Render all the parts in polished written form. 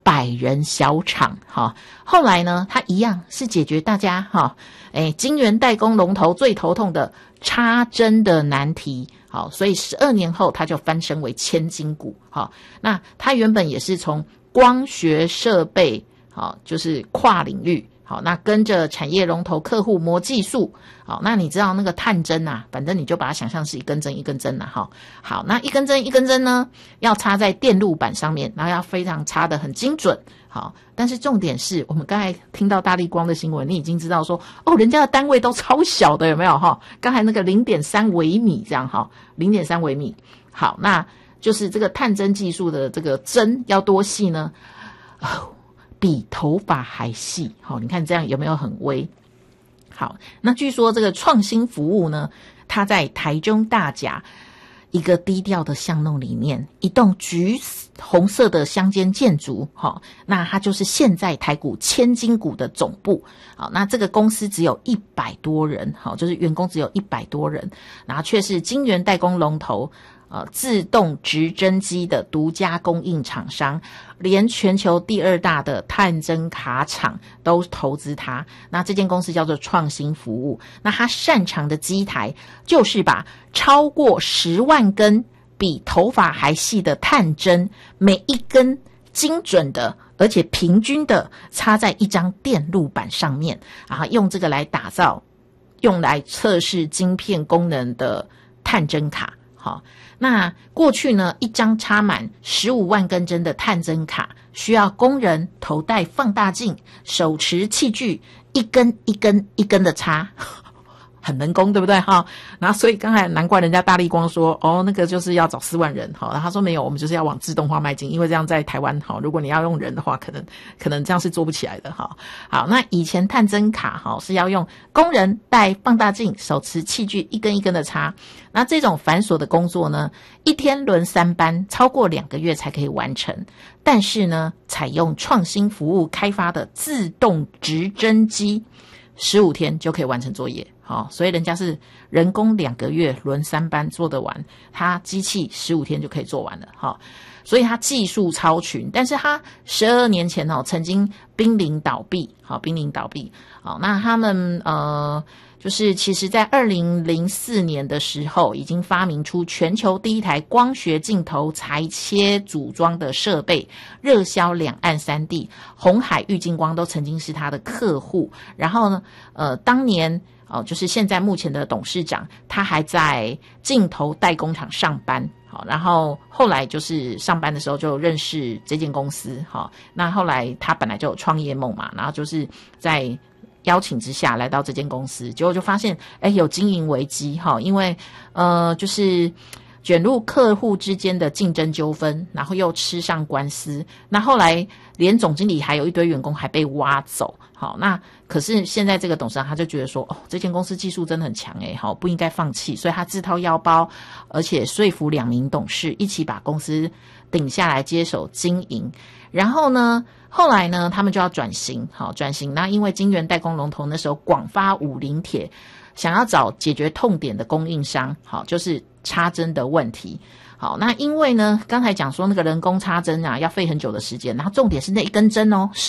100人小厂哈。后来呢，它一样是解决大家哈，晶圆代工龙头最头痛的插针的难题。好，所以12年后它就翻身为千金股。好，那它原本也是从光学设备，好，就是跨领域。好，那跟着产业龙头客户磨技术。好，那你知道那个探针啊，反正你就把它想象是一根针一根针啦。好，那一根针一根针呢，要插在电路板上面，然后要非常插得很精准。好，但是重点是我们刚才听到大立光的新闻，你已经知道说，人家的单位都超小的，有没有哈？刚才那个 0.3 微米这样哈 ,0.3 微米。好，那就是这个探针技术的这个针要多细呢？比头发还细。好，你看这样有没有很微？好，那据说这个创新服务呢，它在台中大甲一个低调的巷弄里面，一栋橘红色的乡间建筑。好，那它就是现在台股千金股的总部。好，那这个公司只有100多人，好，就是员工只有100多人，然后却是晶圆代工龙头。自动直针机的独家供应厂商，连全球第2大的探针卡厂都投资它。那这间公司叫做创新服务，那它擅长的机台就是把超过10万根比头发还细的探针，每一根精准的而且平均的插在一张电路板上面，然后用这个来打造用来测试晶片功能的探针卡。好，那过去呢，一张插满15万根针的探针卡，需要工人头戴放大镜，手持器具，一根一根一根的插。很人工，对不对哈？然后所以刚才难怪人家大立光说，那个就是要找4万人哈。然后他说没有，我们就是要往自动化迈进，因为这样在台湾哈，如果你要用人的话，可能这样是做不起来的哈。好，那以前探针卡哈是要用工人戴放大镜，手持器具，一根一根的插。那这种繁琐的工作呢，一天轮3班，超过2个月才可以完成。但是呢，采用创新服务开发的自动直针机，15天就可以完成作业。好，所以人家是人工2个月轮3班做得完，他机器15天就可以做完了。好，所以他技术超群，但是他12年前曾经濒临倒闭。好，濒临倒闭。好，那他们就是其实在2004年的时候已经发明出全球第一台光学镜头裁切组装的设备，热销两岸3地，鸿海、玉晶光都曾经是他的客户。然后呢，当年就是现在目前的董事长，他还在镜头代工厂上班。好，然后后来就是上班的时候就认识这间公司。好，那后来他本来就有创业梦嘛，然后就是在邀请之下来到这间公司，结果就发现有经营危机哈，因为就是卷入客户之间的竞争纠纷，然后又吃上官司，那后来连总经理还有一堆员工还被挖走。好，那可是现在这个董事长他就觉得说，这间公司技术真的很强好，不应该放弃，所以他自掏腰包，而且说服2名董事一起把公司顶下来接手经营。然后呢，后来呢，他们就要转型。好，转型，那因为晶圆代工龙头那时候广发武林帖，想要找解决痛点的供应商。好，就是插针的问题。好，那因为呢，刚才讲说那个人工插针啊，要费很久的时间，然后重点是那一根针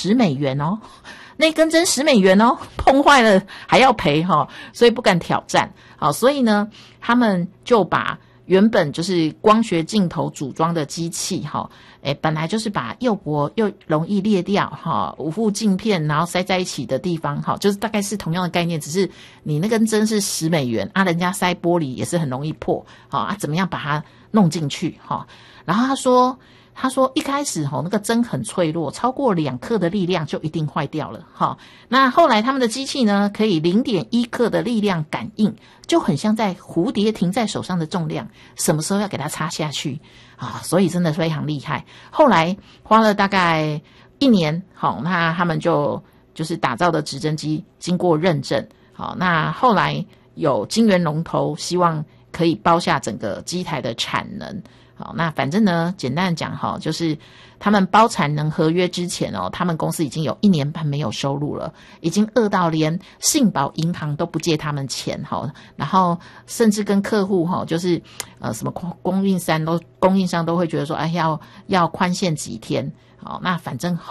$10，那一根针$10，碰坏了还要赔所以不敢挑战。好，所以呢，他们就把原本就是光学镜头组装的机器本来就是把又薄又容易裂掉5副镜片然后塞在一起的地方就是大概是同样的概念，只是你那根针是$10啊，人家塞玻璃也是很容易破怎么样把它弄进去然后他说一开始那个针很脆弱，超过2克的力量就一定坏掉了那后来他们的机器呢，可以 0.1 克的力量感应，就很像在蝴蝶停在手上的重量，什么时候要给它插下去所以真的非常厉害。后来花了大概1年那他们就是打造的直针机经过认证那后来有晶圆龙头希望可以包下整个机台的产能。好，那反正呢，简单的讲就是他们包产能合约之前他们公司已经有1年半没有收入了，已经饿到连信保银行都不借他们钱然后甚至跟客户就是什么供应商都会觉得说要宽限几天好，那反正